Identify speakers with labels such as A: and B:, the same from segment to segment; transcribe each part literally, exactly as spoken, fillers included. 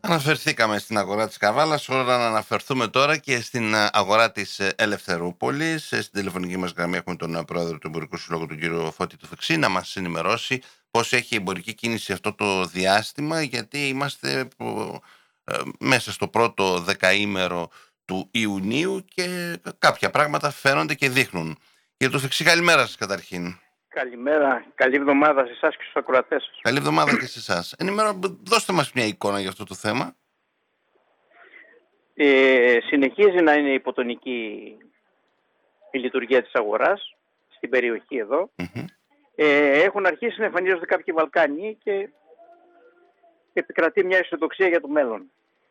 A: Αναφερθήκαμε στην αγορά της Καβάλας, ώρα να αναφερθούμε τώρα και στην ε, αγορά της ε, Ελευθερούπολης. Ε, Στην τηλεφωνική μας γραμμή έχουμε τον ε, πρόεδρο του Εμπορικού Συλλόγου, τον κύριο Φώτη Τουφεξή, να μας ενημερώσει πώς έχει η εμπορική κίνηση αυτό το διάστημα, γιατί είμαστε που, ε, μέσα στο πρώτο δεκαήμερο του Ιουνίου και κάποια πράγματα φαίνονται και δείχνουν. Κύριε Τουφεξή, καλημέρα σας καταρχήν.
B: Καλημέρα, καλή εβδομάδα σε εσάς και στους ακροατές σας.
A: Καλή εβδομάδα και σε εσάς. Ενημερώ, δώστε μας μια εικόνα για αυτό το θέμα.
B: Ε, συνεχίζει να είναι υποτονική η λειτουργία της αγοράς στην περιοχή εδώ.
A: Μμμ.
B: Ε, έχουν αρχίσει να εμφανίζονται κάποιοι Βαλκάνοι και επικρατεί μια αισιοδοξία για το μέλλον.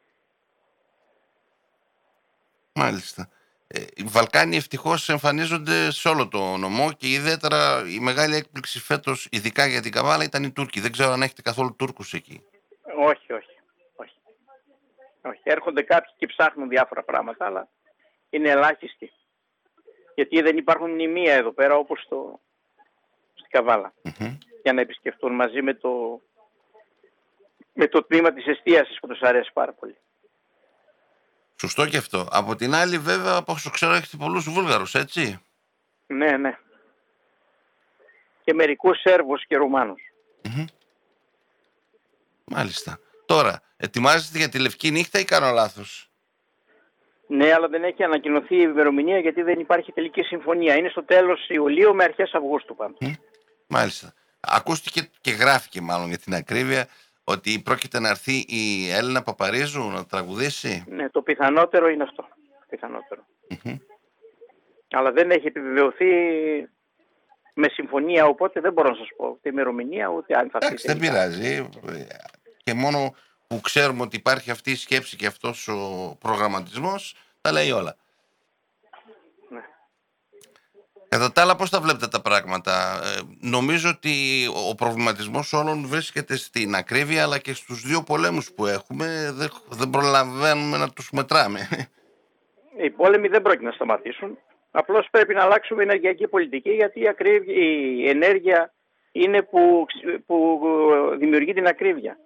A: Μάλιστα. Ε, οι Βαλκάνοι ευτυχώς εμφανίζονται σε όλο το νομό και ιδιαίτερα η μεγάλη έκπληξη φέτος, ειδικά για την Καβάλα, ήταν οι Τούρκοι. Δεν ξέρω αν έχετε καθόλου Τούρκους εκεί.
B: Όχι, όχι, όχι. όχι. Έρχονται κάποιοι και ψάχνουν διάφορα πράγματα, αλλά είναι ελάχιστοι. Γιατί δεν υπάρχουν μνημεία εδώ πέρα όπως στο, στην Καβάλα.
A: Μμμ.
B: Για να επισκεφτούν μαζί με το, με το τμήμα της εστίασης που τους αρέσει πάρα πολύ.
A: Σωστό και αυτό. Από την άλλη, βέβαια, από όσο ξέρω, έχετε πολλούς Βούλγαρους, έτσι.
B: Ναι, ναι. Και μερικούς Σέρβους και Ρουμάνους.
A: Μμμ. Μάλιστα. Τώρα, ετοιμάζεστε για τη Λευκή Νύχτα ή κάνω λάθος?
B: Ναι, αλλά δεν έχει ανακοινωθεί η ημερομηνία γιατί δεν υπάρχει τελική συμφωνία. Είναι στο τέλος Ιουλίου με αρχές Αυγούστου πάντως.
A: Μμ. Μάλιστα. Ακούστηκε και γράφηκε μάλλον για την ακρίβεια ότι πρόκειται να έρθει η Έλληνα Παπαρίζου να τραγουδήσει.
B: Ναι, το πιθανότερο είναι αυτό. Πιθανότερο.
A: Μμμ.
B: Αλλά δεν έχει επιβεβαιωθεί με συμφωνία, οπότε δεν μπορώ να σας πω ούτε ημερομηνία ούτε αν θα έρθει.
A: Εντάξει, δεν πειράζει. Και μόνο που ξέρουμε ότι υπάρχει αυτή η σκέψη και αυτός ο προγραμματισμός, τα λέει όλα.
B: Ναι.
A: Κατά τα άλλα, πώς τα βλέπετε τα πράγματα? Ε, νομίζω ότι ο προβληματισμός όλων βρίσκεται στην ακρίβεια, αλλά και στους δύο πολέμους που έχουμε. Δεν, δεν προλαβαίνουμε να τους μετράμε.
B: Οι πόλεμοι δεν πρόκειται να σταματήσουν. Απλώς πρέπει να αλλάξουμε ενεργειακή πολιτική γιατί η, ακρίβεια, η ενέργεια είναι που, που δημιουργεί την ακρίβεια.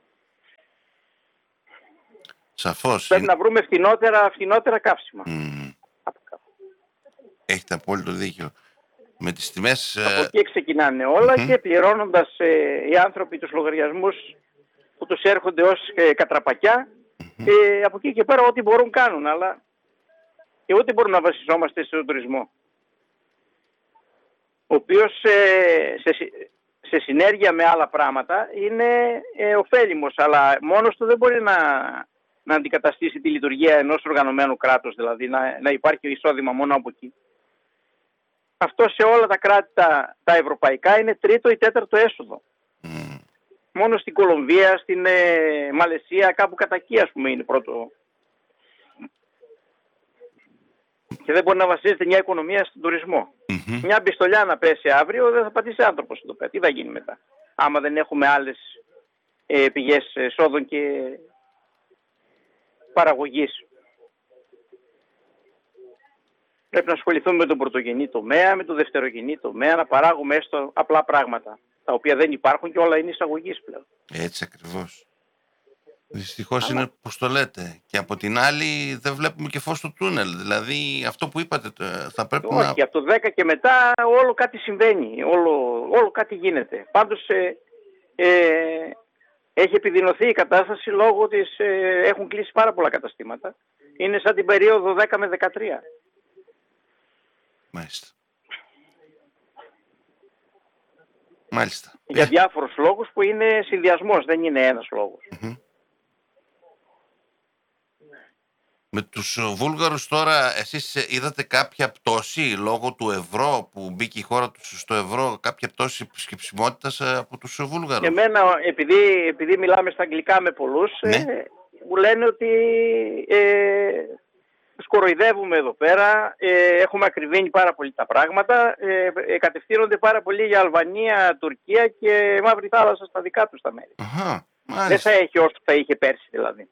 A: Σαφώς.
B: Πρέπει
A: είναι...
B: να βρούμε φθηνότερα, φθηνότερα καύσιμα.
A: Mm. Έχετε απόλυτο δίκιο. Με τις τιμές...
B: Από εκεί ξεκινάνε όλα
A: mm-hmm.
B: και πληρώνοντας ε, οι άνθρωποι τους λογαριασμούς που τους έρχονται ως ε, κατραπακιά
A: mm-hmm.
B: και από εκεί και πέρα ό,τι μπορούν κάνουν, αλλά και ούτε μπορούμε να βασιζόμαστε στον τουρισμό, ο οποίος ε, σε, σε συνέργεια με άλλα πράγματα είναι ε, ωφέλιμος, αλλά μόνος του δεν μπορεί να, να αντικαταστήσει τη λειτουργία ενός οργανωμένου κράτους, δηλαδή να, να υπάρχει εισόδημα μόνο από εκεί. Αυτό σε όλα τα κράτη τα, τα ευρωπαϊκά είναι τρίτο ή τέταρτο έσοδο.
A: Mm.
B: Μόνο στην Κολομβία, στην ε, Μαλαισία, κάπου κατά εκεί ας πούμε είναι πρώτο. Και δεν μπορεί να βασίζεται μια οικονομία στον τουρισμό.
A: Mm-hmm.
B: Μια πιστολιά να πέσει αύριο δεν θα πατήσει άνθρωπος εδώ πέρα. Τι θα γίνει μετά, άμα δεν έχουμε άλλες ε, πηγές εσόδων και παραγωγής. Πρέπει να ασχοληθούμε με τον πρωτογενή τομέα, με τον δευτερογενή τομέα, να παράγουμε έστω απλά πράγματα, τα οποία δεν υπάρχουν και όλα είναι εισαγωγής πλέον.
A: Έτσι ακριβώς. Δυστυχώς
B: Αλλά...
A: είναι πως το λέτε. Και από την άλλη δεν βλέπουμε και φως στο τούνελ. Δηλαδή αυτό που είπατε θα πρέπει
B: Όχι,
A: να...
B: Όχι, από το δέκα και μετά όλο κάτι συμβαίνει, όλο, όλο κάτι γίνεται. Πάντως ε, ε, έχει επιδεινωθεί η κατάσταση λόγω της... Ε, έχουν κλείσει πάρα πολλά καταστήματα. Είναι σαν την περίοδο δέκα με δεκατρία.
A: Μάλιστα. Μάλιστα.
B: Για διάφορους λόγους που είναι συνδυασμός, δεν είναι ένας λόγος.
A: Mm-hmm. Με τους Βούλγαρους τώρα, εσείς είδατε κάποια πτώση λόγω του ευρώ που μπήκε η χώρα τους στο ευρώ, κάποια πτώση επισκεψιμότητας από τους Βούλγαρους?
B: Εμένα, επειδή, επειδή μιλάμε στα αγγλικά με πολλούς,
A: ναι.
B: ε, μου λένε ότι ε, σκοροϊδεύουμε εδώ πέρα, ε, έχουμε ακριβήνει πάρα πολύ τα πράγματα, ε, ε, κατευθύνονται πάρα πολύ για Αλβανία, Τουρκία και Μαύρη Θάλασσα στα δικά τους τα μέρη.
A: Αχα,
B: δεν θα έχει όσο θα είχε πέρσι δηλαδή.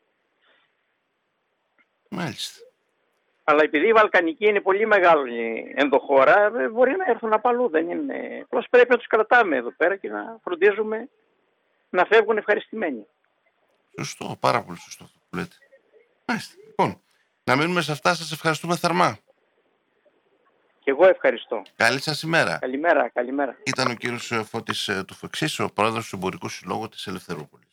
A: Μάλιστα.
B: Αλλά επειδή η Βαλκανική είναι πολύ μεγάλη ενδοχώρα, μπορεί να έρθουν απ' αλλού. Δεν είναι. Απλώς πρέπει να τους κρατάμε εδώ πέρα και να φροντίζουμε να φεύγουν ευχαριστημένοι.
A: Σωστό, πάρα πολύ σωστό αυτό που λέτε. Μάλιστα. Λοιπόν, να μείνουμε σε αυτά. Σας ευχαριστούμε θερμά.
B: Και εγώ ευχαριστώ.
A: Καλή σας ημέρα.
B: Καλημέρα, καλημέρα.
A: Ήταν ο κύριος Φώτης Τουφεξής, ο πρόεδρος του Εμπορικού Συλλόγου της Ελευθερούπολης.